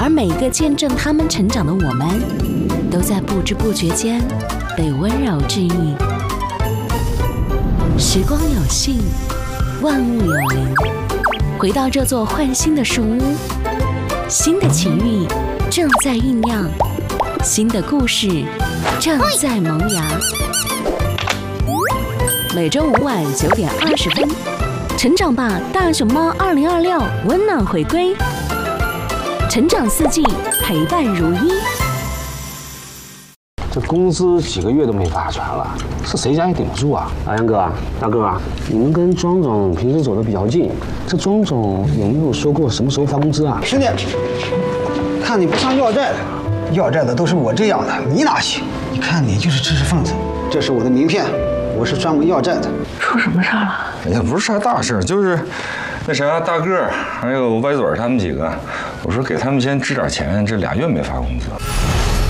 而每个见证他们成长的我们，都在不知不觉间被温柔治愈。时光有信，万物有灵。回到这座焕新的树屋，新的奇遇正在酝酿，新的故事正在萌芽。每周五晚9点20分，成长吧大熊猫2026温暖回归，成长4季，陪伴如一。 这工资几个月都没发全了，是谁家也顶不住啊！ 阿阳哥、大哥啊，你们跟庄总平时走得比较近，这庄总有没有说过什么时候发工资啊？ 兄弟，看你不像要债的，要债的都是我这样的，你哪行？你看你就是知识分子。这是我的名片，我是专门要债的。 出什么事儿了？ 哎呀，不是啥大事，就是那啥大个儿还有歪嘴他们几个，我说给他们先支点钱，这2月没发工资。